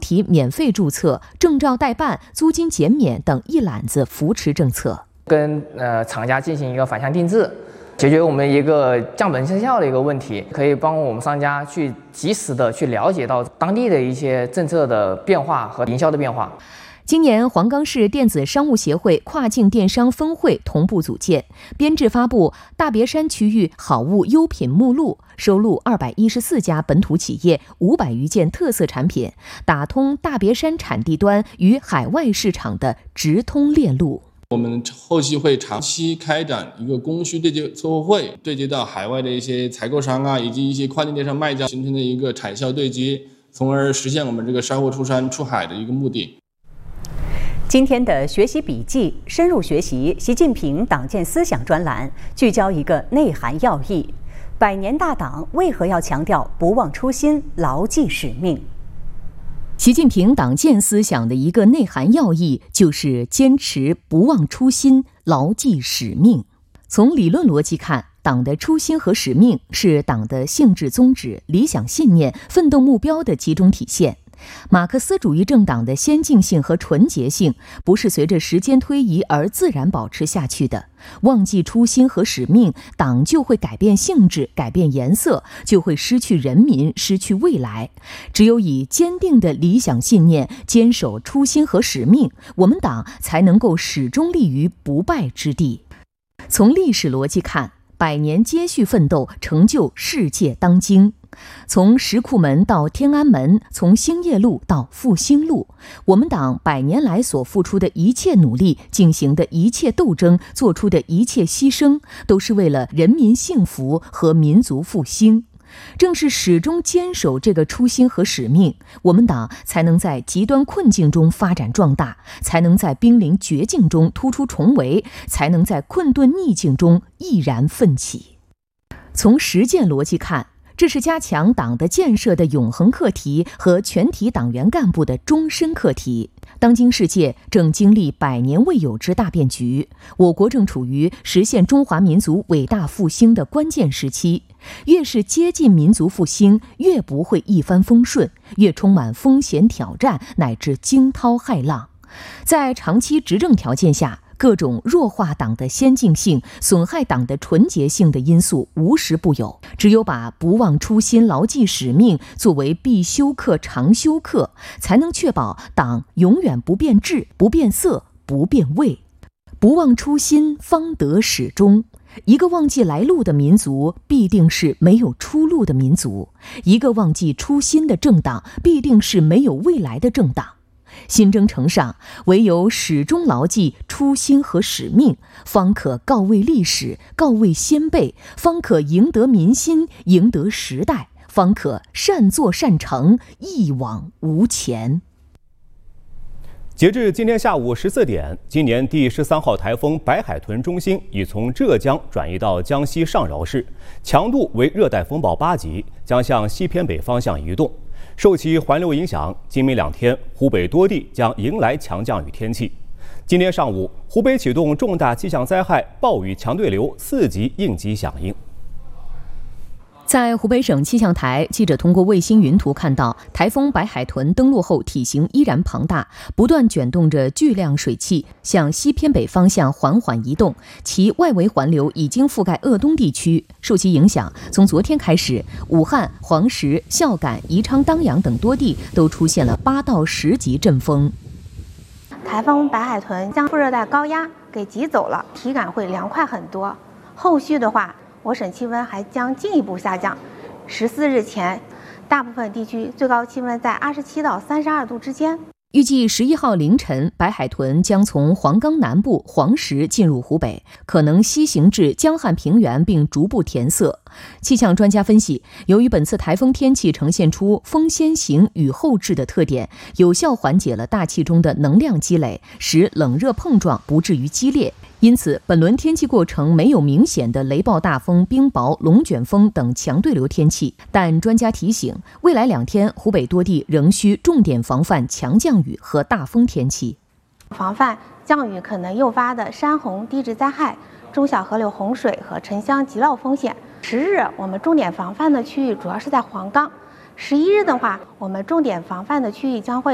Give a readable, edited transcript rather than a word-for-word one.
体免费注册、证照代办、租金减免等一揽子扶持政策。 跟厂家进行一个反向定制，解决我们一个降本增效的一个问题，可以帮我们商家去及时的去了解到当地的一些政策的变化和营销的变化。 今年黄冈市电子商务协会跨境电商分会同步组建，编制发布大别山区域好物优品目录，收录214家本土企业500余件特色产品，打通大别山产地端与海外市场的直通链路。 我们后续会长期开展一个供需对接策划会，对接到海外的一些采购商以及一些跨境电商卖家，形成的一个产销对接，从而实现我们这个商货出山出海的一个目的。 今天的学习笔记深入学习习近平党建思想专栏，聚焦一个内涵要义：百年大党为何要强调不忘初心、牢记使命？ 习近平党建思想的一个内涵要义就是坚持不忘初心、牢记使命。从理论逻辑看，党的初心和使命是党的性质宗旨、理想信念、奋斗目标的集中体现。马克思主义政党的先进性和纯洁性不是随着时间推移而自然保持下去的。忘记初心和使命，党就会改变性质、改变颜色，就会失去人民、失去未来。只有以坚定的理想信念坚守初心和使命，我们党才能够始终立于不败之地。从历史逻辑看，百年接续奋斗，成就世界当今。从石库门到天安门，从兴业路到复兴路，我们党100年来所付出的一切努力，进行的一切斗争，做出的一切牺牲，都是为了人民幸福和民族复兴。正是始终坚守这个初心和使命，我们党才能在极端困境中发展壮大，才能在濒临绝境中突出重围，才能在困顿逆境中毅然奋起。从实践逻辑看，这是加强党的建设的永恒课题和全体党员干部的终身课题。当今世界正经历100年未有之大变局，我国正处于实现中华民族伟大复兴的关键时期。越是接近民族复兴，越不会一帆风顺，越充满风险挑战乃至惊涛骇浪。在长期执政条件下，各种弱化党的先进性、损害党的纯洁性的因素无时不有。只有把不忘初心、牢记使命作为必修课、常修课，才能确保党永远不变质、不变色、不变味。不忘初心，方得始终。一个忘记来路的民族，必定是没有出路的民族；一个忘记初心的政党，必定是没有未来的政党。新征程上，唯有始终牢记初心和使命，方可告慰历史，告慰先辈，方可赢得民心，赢得时代，方可善作善成，一往无前。 截至今天下午14点，今年第13号台风白海豚中心已从浙江转移到江西上饶市，强度为热带风暴8级，将向西偏北方向移动。受其环流影响，今明2天，湖北多地将迎来强降雨天气。今天上午，湖北启动重大气象灾害暴雨强对流4级应急响应。 在湖北省气象台，记者通过卫星云图看到，台风白海豚登陆后体型依然庞大，不断卷动着巨量水汽，向西偏北方向缓缓移动。其外围环流已经覆盖鄂东地区，受其影响，从昨天开始，武汉、黄石、孝感、宜昌、当阳等多地都出现了8到10级阵风。 台风白海豚将副热带高压给挤走了，体感会凉快很多。后续的话，我省气温还将进一步下降。14日前，大部分地区最高气温在27到32度之间。 预计11号凌晨，白海豚将从黄冈南部黄石进入湖北，可能西行至江汉平原并逐步填塞。气象专家分析，由于本次台风天气呈现出风先行雨后至的特点，有效缓解了大气中的能量积累，使冷热碰撞不至于激烈。因此，本轮天气过程没有明显的雷暴大风、冰雹、龙卷风等强对流天气，但专家提醒，未来2天湖北多地仍需重点防范强降雨和大风天气， 防范降雨可能诱发的山洪地质灾害、中小河流洪水和城乡急涝风险。10日我们重点防范的区域主要是在黄冈，11日的话，我们重点防范的区域将会